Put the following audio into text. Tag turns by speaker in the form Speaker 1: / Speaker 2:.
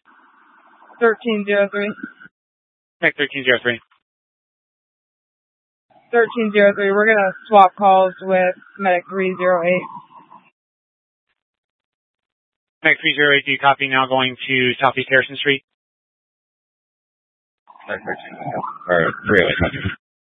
Speaker 1: 1303.
Speaker 2: Medic 1303.
Speaker 1: 1303, we're going to swap calls with Medic 308.
Speaker 2: Medic 308, do you copy now going to Southeast Harrison Street?
Speaker 3: Medic 13, or 308, copy.